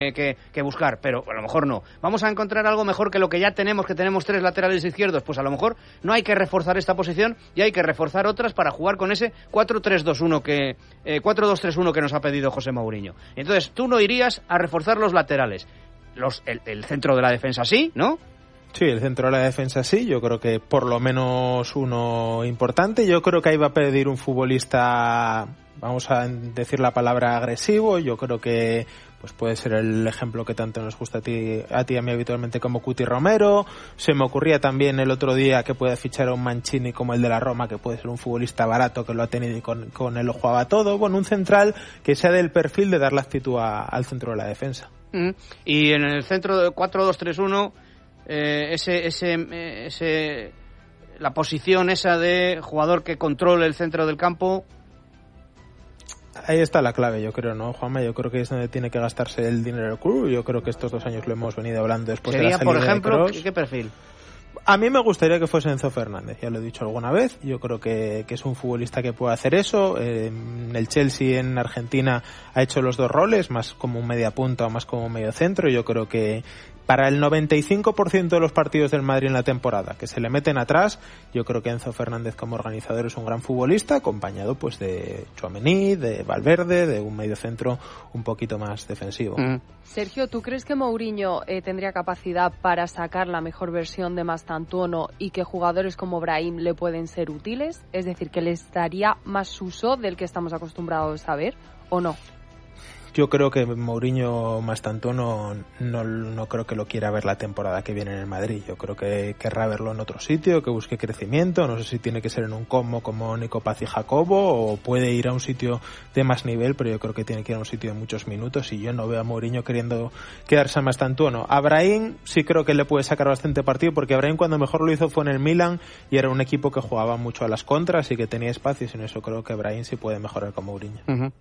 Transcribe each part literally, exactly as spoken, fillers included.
Que, que buscar, pero a lo mejor no. Vamos a encontrar algo mejor que lo que ya tenemos, que tenemos tres laterales izquierdos, pues a lo mejor no hay que reforzar esta posición y hay que reforzar otras para jugar con ese cuatro tres dos uno que eh, cuatro dos tres uno que nos ha pedido José Mourinho. Entonces tú no irías a reforzar los laterales, los el, el centro de la defensa sí, ¿no? Sí, el centro de la defensa sí, yo creo que por lo menos uno importante. Yo creo que ahí va a pedir un futbolista, vamos a decir la palabra agresivo. Yo creo que pues puede ser el ejemplo que tanto nos gusta a ti, a ti y a mí habitualmente, como Cuti Romero. Se me ocurría también el otro día que puede fichar a un Mancini como el de la Roma, que puede ser un futbolista barato que lo ha tenido y con, con él lo jugaba todo. Bueno, un central que sea del perfil de dar la actitud a, al centro de la defensa. Mm. Y en el centro de cuatro dos tres uno, eh, ese, ese, ese, la posición esa de jugador que controle el centro del campo. Ahí está la clave, yo creo, ¿no, Juanma? Yo creo que es donde tiene que gastarse el dinero del club. Yo creo que estos dos años lo hemos venido hablando después de la salida de Kroos. Sería, por ejemplo, ¿qué perfil? A mí me gustaría que fuese Enzo Fernández, ya lo he dicho alguna vez. Yo creo que, que es un futbolista que puede hacer eso. Eh, en el Chelsea, en Argentina, ha hecho los dos roles, más como un media punta o más como un medio centro. Yo creo que para el noventa y cinco por ciento de los partidos del Madrid en la temporada que se le meten atrás, yo creo que Enzo Fernández como organizador es un gran futbolista, acompañado pues de Tchouaméni, de Valverde, de un medio centro un poquito más defensivo. Mm. Sergio, ¿tú crees que Mourinho eh, tendría capacidad para sacar la mejor versión de Mastantuono y que jugadores como Brahim le pueden ser útiles? Es decir, que les daría más uso del que estamos acostumbrados a ver, ¿o no? Yo creo que Mourinho Mastantuono no, no creo que lo quiera ver la temporada que viene en el Madrid. Yo creo que querrá verlo en otro sitio, que busque crecimiento. No sé si tiene que ser en un combo como Nico Paz y Jacobo o puede ir a un sitio de más nivel, pero yo creo que tiene que ir a un sitio de muchos minutos y yo no veo a Mourinho queriendo quedarse a Mastantuono. A Brahim sí creo que le puede sacar bastante partido, porque Brahim cuando mejor lo hizo fue en el Milan y era un equipo que jugaba mucho a las contras y que tenía espacios, y en eso creo que Brahim sí puede mejorar con Mourinho. Uh-huh.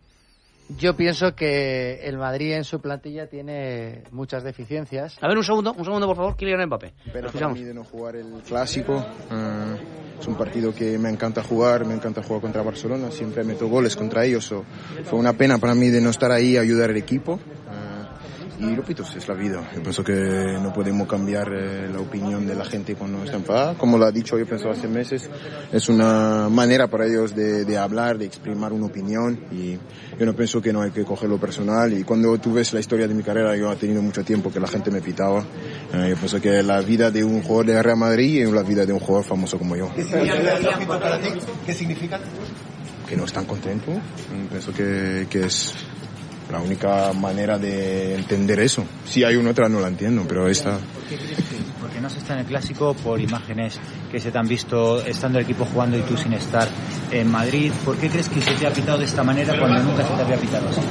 Yo pienso que el Madrid en su plantilla tiene muchas deficiencias. A ver, un segundo, un segundo por favor, Kylian Mbappé. Pero para mí de no jugar el clásico, uh, es un partido que me encanta jugar, me encanta jugar contra Barcelona, siempre meto goles contra ellos. So, fue una pena para mí de no estar ahí a ayudar al equipo. Uh, Y repito, es la vida. Yo pienso que no podemos cambiar eh, la opinión de la gente cuando está enfadada. Como lo ha dicho, yo pienso hace meses, es una manera para ellos de, de hablar, de exprimir una opinión. Y yo no pienso que no hay que cogerlo personal. Y cuando tú ves la historia de mi carrera, yo he tenido mucho tiempo que la gente me pitaba. Eh, yo pienso que la vida de un jugador de Real Madrid es la vida de un jugador famoso como yo. ¿Qué significa para ti? ¿Qué significa? Que no están contentos. Pienso que, que es la única manera de entender eso. Si hay una otra no la entiendo, pero esta... ¿Por qué crees que, porque no se está en el clásico por imágenes que se te han visto estando el equipo jugando y tú sin estar en Madrid? ¿Por qué crees que se te ha pitado de esta manera cuando nunca se te había pitado así?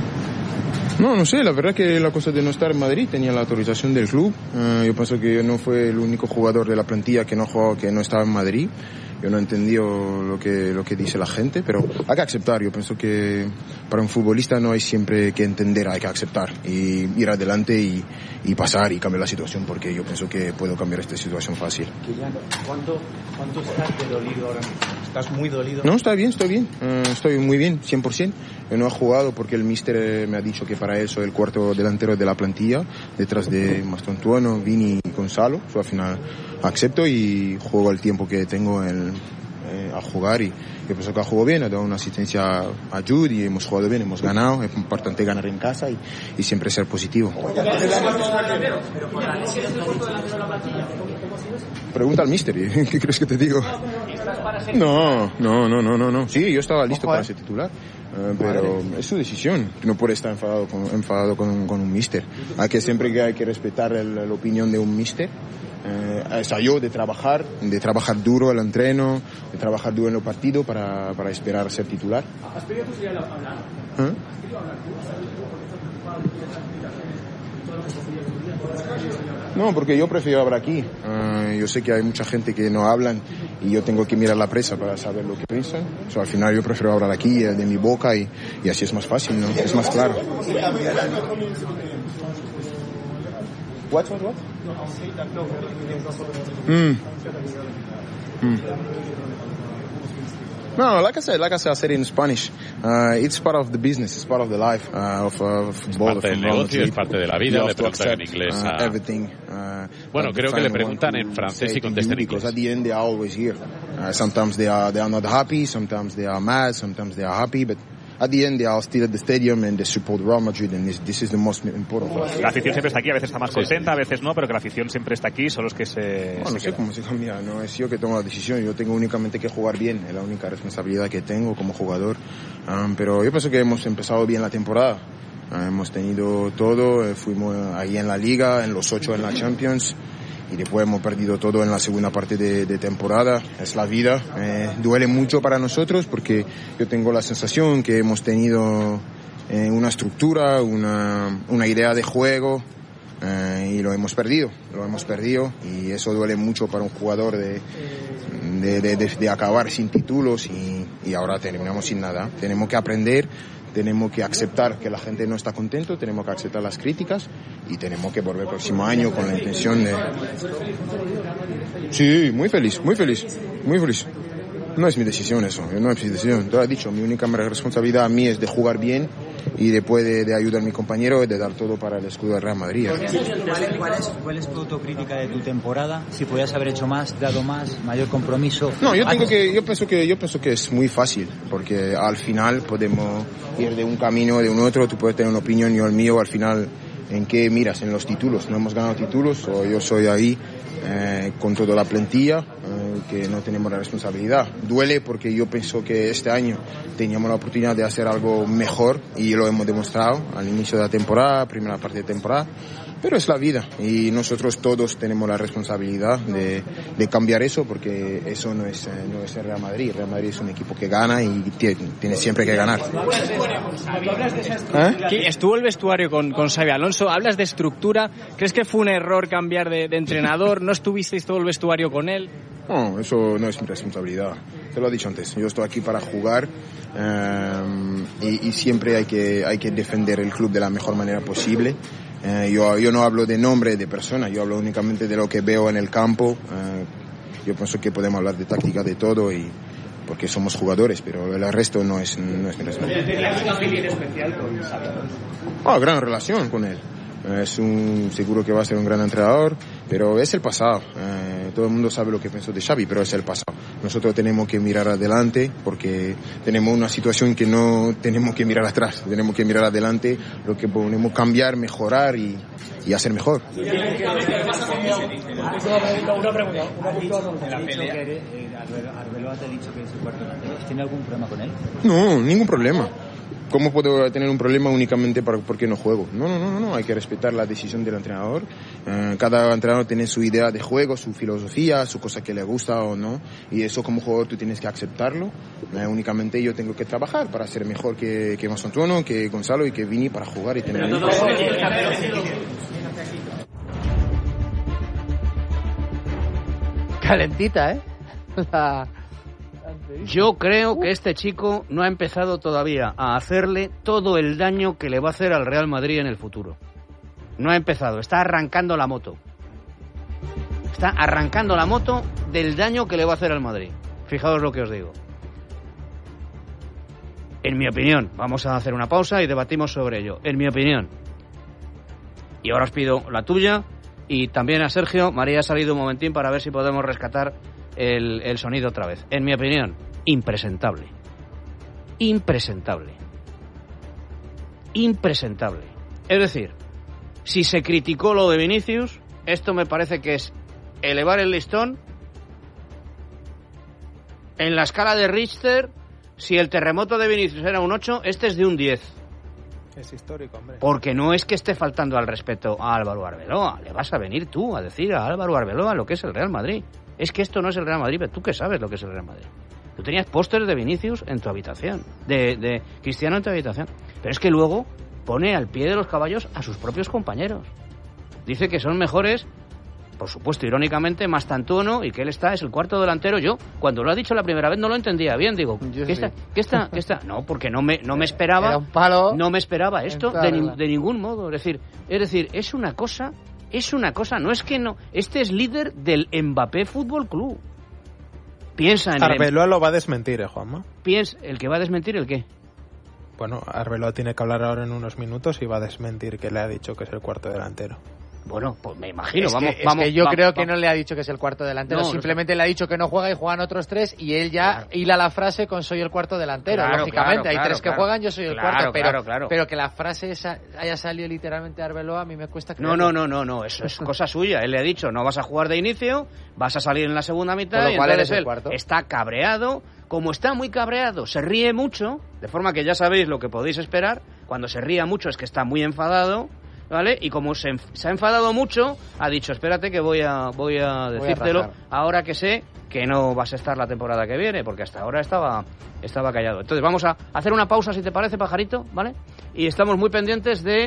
No, no sé, la verdad que la cosa de no estar en Madrid tenía la autorización del club. Uh, yo pienso que yo no fue el único jugador de la plantilla que no jugaba, que no estaba en Madrid. Yo no he entendido lo que, lo que dice la gente, pero hay que aceptar. Yo pienso que para un futbolista no hay siempre que entender, hay que aceptar y ir adelante y, y pasar y cambiar la situación, porque yo pienso que puedo cambiar esta situación fácil. ¿Cuánto, cuánto estás de dolido ahora mismo? ¿Estás muy dolido? No, está bien, estoy bien. Uh, estoy muy bien, cien por ciento. Yo no he jugado porque el míster me ha dicho que para él soy el cuarto delantero de la plantilla, detrás de Mastantuono, Vini y Gonzalo. So, al final acepto y juego el tiempo que tengo el, eh, a jugar, y yo pienso que ha jugado bien, ha dado una asistencia a Jude y hemos jugado bien, hemos ganado. Es importante ganar en casa y, y siempre ser positivo. Pregunta al míster, ¿qué crees que te digo? No, no, no, no, no, no. Sí, yo estaba listo para ser titular, uh, pero es su decisión. No puede estar enfadado con, enfadado con, con un míster. Hay que siempre que hay que respetar el, la opinión de un míster. Eh, es a yo de trabajar, de trabajar duro el entreno, de trabajar duro en el partido para, para esperar ser titular. ¿Eh? No, porque yo prefiero hablar aquí. Uh, yo sé que hay mucha gente que no hablan y yo tengo que mirar la prensa para saber lo que piensan. So, al final yo prefiero hablar aquí, de mi boca, y, y así es más fácil, ¿no? Es más claro. What, what, what? Mm. Mm. No, like I said, like I said, I said it in Spanish. Uh, it's part of the business, it's part of the life uh, of uh, football. Es parte del negocio, es parte de la vida. Le preguntan en inglés a... everything. Uh, bueno, creo que le preguntan en francés y contesta en inglés. Because at the end they are always here. Uh, sometimes they are they are not happy, sometimes they are mad, sometimes they are happy, but at the end they are still at the stadium and they support Real Madrid, and this, this is the most important. La afición siempre está aquí, a veces está más contenta, a veces no, pero que la afición siempre está aquí, son los que se... Bueno, no sé cómo se cambia, no es yo que tomo la decisión, yo tengo únicamente que jugar bien, es la única responsabilidad que tengo como jugador, um, pero yo pienso que hemos empezado bien la temporada, uh, hemos tenido todo, eh, fuimos ahí en la Liga, en los ocho en la Champions, y después hemos perdido todo en la segunda parte de, de temporada. Es la vida, eh, duele mucho para nosotros porque yo tengo la sensación que hemos tenido eh, una estructura, una, una idea de juego eh, y lo hemos perdido, lo hemos perdido y eso duele mucho para un jugador de, de, de, de, de acabar sin títulos y, y ahora terminamos sin nada. Tenemos que aprender. Tenemos que aceptar que la gente no está contento, tenemos que aceptar las críticas y tenemos que volver el próximo año con la intención de... Sí, muy feliz, muy feliz, muy feliz. No es mi decisión eso, no es mi decisión. Te lo he dicho, mi única responsabilidad a mí es de jugar bien y después de, de ayudar a mi compañero y de dar todo para el escudo del Real Madrid. ¿Cuál es, ¿Cuál es tu autocrítica de tu temporada? Si podías haber hecho más, dado más, mayor compromiso. No, yo tengo que, yo pienso que, yo pienso que es muy fácil, porque al final podemos ir de un camino o de un otro. Tú puedes tener una opinión, yo el mío, al final, ¿en qué miras? En los títulos. No hemos ganado títulos, o yo soy ahí eh, con toda la plantilla, eh, que no tenemos la responsabilidad. Duele porque yo pienso que este año teníamos la oportunidad de hacer algo mejor y lo hemos demostrado al inicio de la temporada, primera parte de temporada. Pero es la vida y nosotros todos tenemos la responsabilidad de, de cambiar eso, porque eso no es, no es el Real Madrid. El Real Madrid es un equipo que gana y tiene, tiene siempre que ganar. ¿Eh? Estuvo el vestuario con, con Xabi Alonso, hablas de estructura, ¿crees que fue un error cambiar de, de entrenador? ¿No estuvisteis todo el vestuario con él? No, eso no es mi responsabilidad. Te lo he dicho antes, yo estoy aquí para jugar um, y, y siempre hay que, hay que defender el club de la mejor manera posible. Eh, yo, yo no hablo de nombre de persona, yo hablo únicamente de lo que veo en el campo. Eh, yo pienso que podemos hablar de táctica, de todo, y porque somos jugadores, pero el resto no es, no es mi responsabilidad. ¿Tenías una afinidad especial con Xabi Alonso? Oh, gran relación con él. Es un, seguro que va a ser un gran entrenador, pero es el pasado. Eh, todo el mundo sabe lo que pienso de Xavi, pero es el pasado. Nosotros tenemos que mirar adelante porque tenemos una situación que no tenemos que mirar atrás. Tenemos que mirar adelante, lo que podemos cambiar, mejorar y, y hacer mejor. Una pregunta. Una pelea. Arbeloa te ha dicho que es el cuarto delantero. ¿Tiene algún problema con él? No, ningún problema. ¿Cómo puedo tener un problema únicamente para, porque no juego? No, no, no, no, hay que respetar la decisión del entrenador. Eh, cada entrenador tiene su idea de juego, su filosofía, su cosa que le gusta o no, y eso como jugador tú tienes que aceptarlo. Eh, únicamente yo tengo que trabajar para ser mejor que, que Mastantuono, que Gonzalo y que Vini para jugar y tener... Calentita, ¿eh? La... Yo creo que este chico no ha empezado todavía a hacerle todo el daño que le va a hacer al Real Madrid en el futuro. No ha empezado, está arrancando la moto. Está arrancando la moto del daño que le va a hacer al Madrid. Fijaos lo que os digo. En mi opinión, vamos a hacer una pausa y debatimos sobre ello. En mi opinión. Y ahora os pido la tuya y también a Sergio. María ha salido un momentín para ver si podemos rescatar El, el sonido otra vez. En mi opinión, impresentable. Impresentable. Impresentable. Es decir, si se criticó lo de Vinicius, esto me parece que es elevar el listón. En la escala de Richter, si el terremoto de Vinicius era un ocho, este es de un diez. Es histórico, hombre. Porque no es que esté faltando al respeto a Álvaro Arbeloa. Le vas a venir tú a decir a Álvaro Arbeloa lo que es el Real Madrid. Es que esto no es el Real Madrid, pero tú qué sabes lo que es el Real Madrid. Tú tenías pósters de Vinicius en tu habitación, de, de Cristiano en tu habitación. Pero es que luego pone al pie de los caballos a sus propios compañeros. Dice que son mejores, por supuesto, irónicamente, Mastantuono, y que él está, es el cuarto delantero. Yo, cuando lo ha dicho la primera vez, no lo entendía bien. Digo, ¿qué está? ¿Qué está? ¿Qué está? No, porque no me, no me esperaba. Era un palo. No me esperaba esto de, ni, de ningún modo. Es decir, es decir, es una cosa. Es una cosa, no es que no... Este es líder del Mbappé Fútbol Club. piensa en... Arbeloa el... lo va a desmentir, ¿eh, Juanma? Piensa, ¿el que va a desmentir el qué? Bueno, Arbeloa tiene que hablar ahora en unos minutos y va a desmentir que le ha dicho que es el cuarto delantero. Bueno, pues me imagino, es vamos, que, vamos. Es que yo vamos, creo vamos. que no le ha dicho que es el cuarto delantero, no, simplemente no sé. le ha dicho que no juega y juegan otros tres y él ya claro. hila la frase con soy el cuarto delantero, claro, lógicamente, claro, hay claro, tres que claro. juegan, yo soy el claro, cuarto, pero, claro, claro. pero que la frase esa haya salido literalmente de Arbeloa a mí me cuesta creer. No, no, no, no, no, eso es cosa suya, él le ha dicho no vas a jugar de inicio, vas a salir en la segunda mitad y entonces él está cabreado, como está muy cabreado, se ríe mucho, de forma que ya sabéis lo que podéis esperar, cuando se ría mucho es que está muy enfadado, ¿vale? Y como se, se ha enfadado mucho, ha dicho, espérate que voy a voy a decírtelo voy a ahora que sé que no vas a estar la temporada que viene, porque hasta ahora estaba estaba callado. Entonces vamos a hacer una pausa, si te parece, Pajarito, ¿vale? Y estamos muy pendientes de...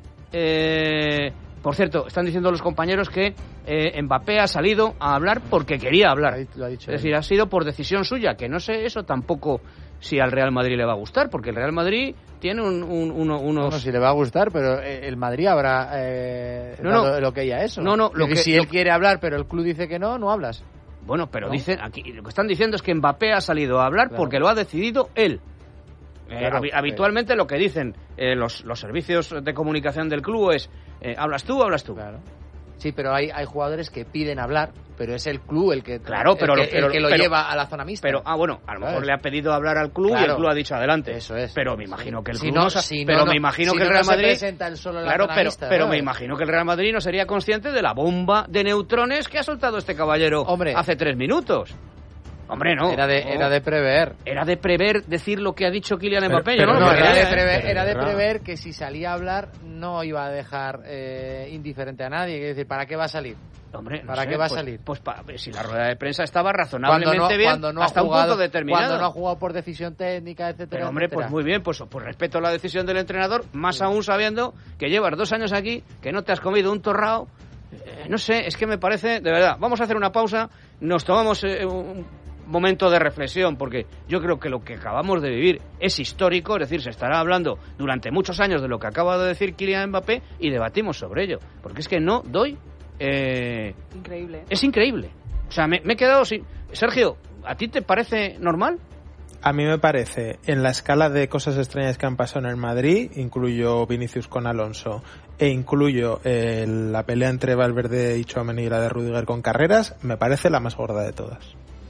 Eh, por cierto, están diciendo los compañeros que eh, Mbappé ha salido a hablar porque quería hablar. Lo ha dicho es decir, ha sido por decisión suya, que no sé eso tampoco si al Real Madrid le va a gustar, porque el Real Madrid tiene un, un, uno, unos... No, no, si le va a gustar, pero el Madrid habrá eh, no, dado no, lo que ella eso. No, no, lo que, que si lo... él quiere hablar, pero el club dice que no, no hablas. Bueno, pero ¿no? dicen aquí, lo que están diciendo es que Mbappé ha salido a hablar claro. porque lo ha decidido él. Claro, eh, habitualmente lo que dicen eh, los, los servicios de comunicación del club es eh, ¿hablas tú o hablas tú? Claro. Sí, pero hay, hay jugadores que piden hablar, pero es el club el que, claro, pero el que, lo, pero, el que lo pero, lleva a la zona mixta. Pero, ah, bueno, a lo mejor ¿sabes? Le ha pedido hablar al club claro. y el club ha dicho adelante. Eso es. Pero me imagino que el si club no, no, si pero no, me imagino si que el no, Real no Madrid... se presenta el solo en la claro, zona pero, mixta, pero ¿no? me imagino que el Real Madrid no sería consciente de la bomba de neutrones que ha soltado este caballero Hombre. hace tres minutos. Hombre, no. Era de, no. era de prever. Era de prever decir lo que ha dicho Kylian pero, Mbappé. Pero, Yo no, no, lo era, creía, de prever, ¿eh? era de prever que si salía a hablar no iba a dejar eh, indiferente a nadie. Es decir, ¿para qué va a salir? Hombre, no ¿Para sé, qué va pues, a salir? Pues pa, si la rueda de prensa estaba razonablemente cuando no, bien cuando no hasta jugado, un punto determinado. Cuando no ha jugado por decisión técnica, etcétera, Pero hombre, etcétera. pues muy bien, pues, pues respeto la decisión del entrenador, más sí. aún sabiendo que llevas dos años aquí, que no te has comido un torrao. Eh, no sé, es que me parece, de verdad, vamos a hacer una pausa, nos tomamos eh, un momento de reflexión, porque yo creo que lo que acabamos de vivir es histórico, es decir, se estará hablando durante muchos años de lo que acaba de decir Kylian Mbappé y debatimos sobre ello, porque es que no doy... Eh, increíble. Es increíble. O sea, me, me he quedado sin... Sergio, ¿a ti te parece normal? A mí me parece, en la escala de cosas extrañas que han pasado en el Madrid, incluyo Vinicius con Alonso e incluyo eh, la pelea entre Valverde y Tchouaméni y la de Rüdiger con Carreras, me parece la más gorda de todas.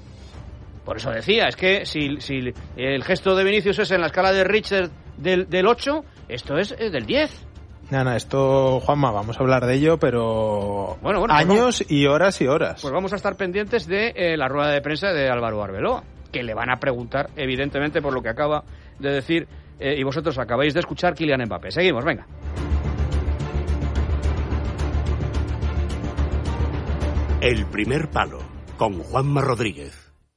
Por eso decía, es que si, si el gesto de Vinicius es en la escala de Richter del, del ocho, esto es del diez. No, no, esto, Juanma, vamos a hablar de ello, pero bueno, bueno, años pues y horas y horas. Pues vamos a estar pendientes de eh, la rueda de prensa de Álvaro Arbeloa, que le van a preguntar, evidentemente, por lo que acaba de decir, eh, y vosotros acabáis de escuchar Kylian Mbappé. Seguimos, venga. El primer palo, con Juanma Rodríguez.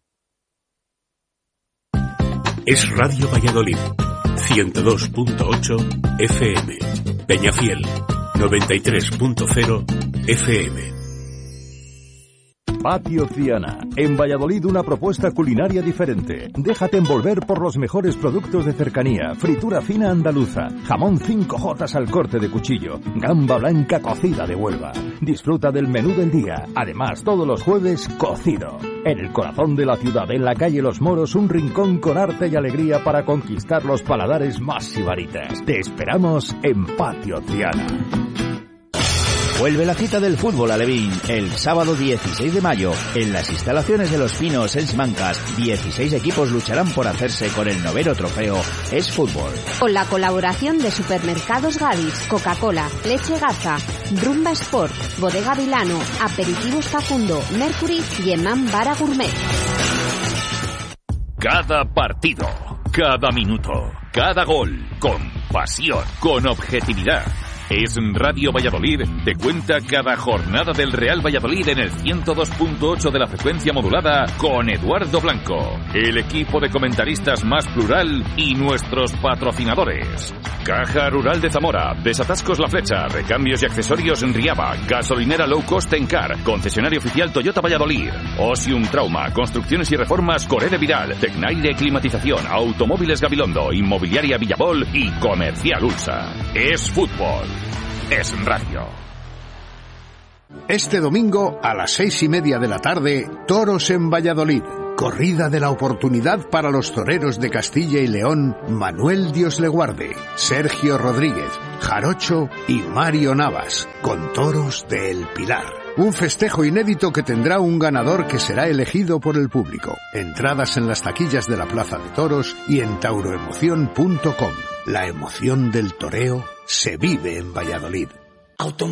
Es Radio Valladolid, ciento dos punto ocho F M. Peñafiel, noventa y tres punto cero F M. Patio Ciana. En Valladolid una propuesta culinaria diferente. Déjate envolver por los mejores productos de cercanía. Fritura fina andaluza. Jamón cinco jotas al corte de cuchillo. Gamba blanca cocida de Huelva. Disfruta del menú del día. Además, todos los jueves, cocido. En el corazón de la ciudad, en la calle Los Moros, un rincón con arte y alegría para conquistar los paladares más sibaritas. Te esperamos en Patio Ciana. Vuelve la cita del fútbol alevín el sábado dieciséis de mayo en las instalaciones de Los Pinos en Simancas. dieciséis equipos lucharán por hacerse con el noveno trofeo Es Fútbol. Con la colaboración de Supermercados Gadis, Coca-Cola, Leche Garza, Rumba Sport, Bodega Vilano, Aperitivos Facundo, Mercury y Emam Bara Gourmet. Cada partido, cada minuto, cada gol, con pasión, con objetividad. Es Radio Valladolid, te cuenta cada jornada del Real Valladolid en el ciento dos punto ocho de la frecuencia modulada con Eduardo Blanco, el equipo de comentaristas más plural y nuestros patrocinadores. Caja Rural de Zamora, Desatascos La Flecha, recambios y accesorios en Riaba, gasolinera low cost Encar, concesionario oficial Toyota Valladolid, Osium Trauma, construcciones y reformas Coré de Vidal, Tecnaire Climatización, Automóviles Gabilondo, Inmobiliaria Villabol y Comercial Ulsa. Es fútbol. Es radio. Este domingo a las seis y media de la tarde, Toros en Valladolid. Corrida de la oportunidad para los toreros de Castilla y León, Manuel Dios le guarde, Sergio Rodríguez, Jarocho y Mario Navas, con toros de El Pilar. Un festejo inédito que tendrá un ganador que será elegido por el público. Entradas en las taquillas de la Plaza de Toros y en tauroemoción punto com. La emoción del toreo se vive en Valladolid.